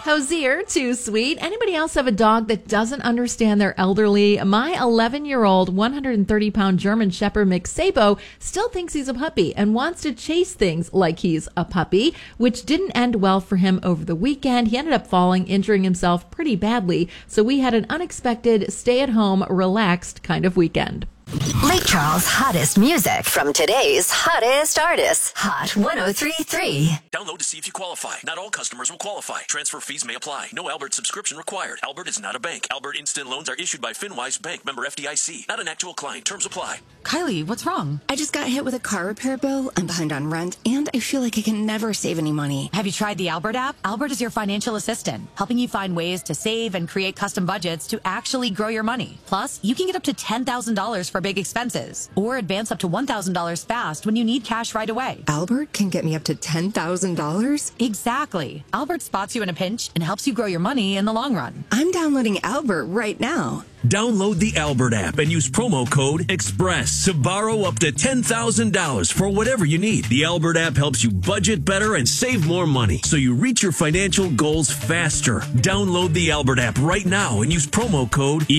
Hosier, too sweet. Anybody else have a dog that doesn't understand their elderly? My 11-year-old, 130-pound German Shepherd Mix Sabo still thinks he's a puppy and wants to chase things like he's a puppy, which didn't end well for him over the weekend. He ended up falling, injuring himself pretty badly, so we had an unexpected stay-at-home, relaxed kind of weekend. Lake Charles' hottest music from today's hottest artists. Hot 103.3. Download to see if you qualify. Not all customers will qualify. Transfer fees may apply. No Albert subscription required. Albert is not a bank. Albert Instant Loans are issued by FinWise Bank, member FDIC. Not an actual client. Terms apply. Kylie, what's wrong? I just got hit with a car repair bill. I'm behind on rent, and I feel like I can never save any money. Have you tried the Albert app? Albert is your financial assistant, helping you find ways to save and create custom budgets to actually grow your money. Plus, you can get up to $10,000 for big expenses, or advance up to $1,000 fast when you need cash right away. Albert can get me up to $10,000? Exactly. Albert spots you in a pinch and helps you grow your money in the long run. I'm downloading Albert right now. Download the Albert app and use promo code EXPRESS to borrow up to $10,000 for whatever you need. The Albert app helps you budget better and save more money, so you reach your financial goals faster. Download the Albert app right now and use promo code